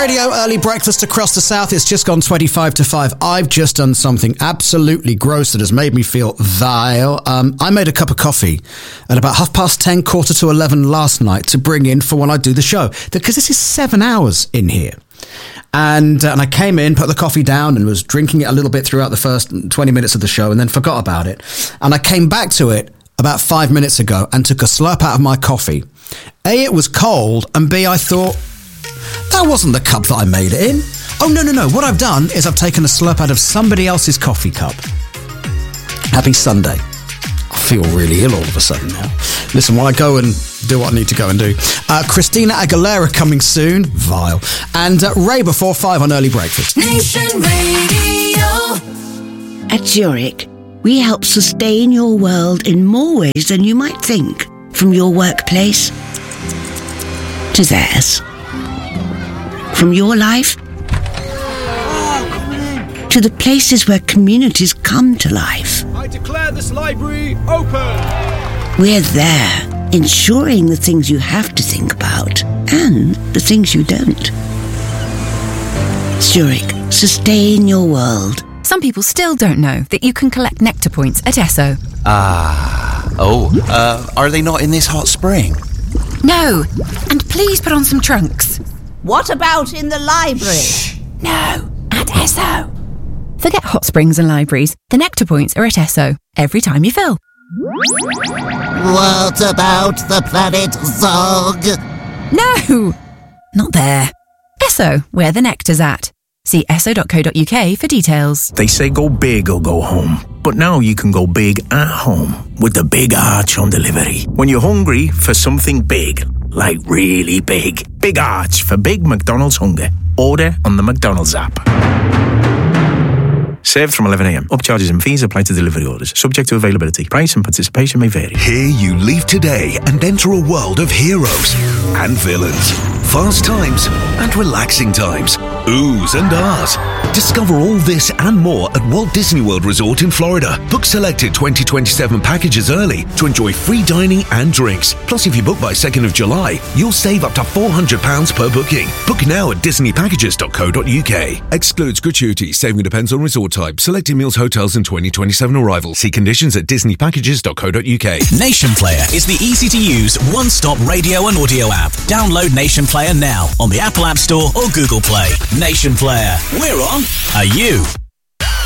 Radio, early breakfast across the south. It's just gone 25 to 5. I've just done something absolutely gross that has made me feel vile. I made a cup of coffee at about 10:30, 11:15 last night to bring in for when I do the show. Because this is 7 hours in here. And I came in, put the coffee down and was drinking it a little bit throughout the first 20 minutes of the show and then forgot about it. And I came back to it about 5 minutes ago and took a slurp out of my coffee. A, it was cold, and B, I thought, that wasn't the cup that I made it in. Oh, no. What I've done is I've taken a slurp out of somebody else's coffee cup. Happy Sunday. I feel really ill all of a sudden now. Listen, while I go and do what I need to go and do. Christina Aguilera coming soon. Vile. And Ray before 5 on Early Breakfast. Nation Radio. At Zurich, we help sustain your world in more ways than you might think. From your workplace to theirs. From your life to the places where communities come to life. I declare this library open. We're there, ensuring the things you have to think about and the things you don't. Zurich, sustain your world. Some people still don't know that you can collect Nectar points at Esso. Are they not in this hot spring? No, and please put on some trunks. What about in the library? No, at Esso. Forget hot springs and libraries. The Nectar points are at Esso every time you fill. What about the planet Zog? No, not there. Esso, where the nectar's at. See esso.co.uk for details. They say go big or go home. But now you can go big at home with the Big Arch on delivery. When you're hungry for something big, like really big, Big Arch for big McDonald's hunger. Order on the McDonald's app. Served from 11 a.m. Upcharges and fees apply to delivery orders. Subject to availability. Price and participation may vary. Here you leave today and enter a world of heroes and villains. Fast times and relaxing times. Oohs and ahs. Discover all this and more at Walt Disney World Resort in Florida. Book selected 2027 packages early to enjoy free dining and drinks. Plus, if you book by 2nd of July, you'll save up to £400 per booking. Book now at disneypackages.co.uk. Excludes gratuity. Saving depends on resort type. Selected meals, hotels and 2027 arrival. See conditions at disneypackages.co.uk. Nation Player is the easy-to-use one-stop radio and audio app. Download Nation Player now on the Apple App Store or Google Play. Nation Player. We're on. Are you?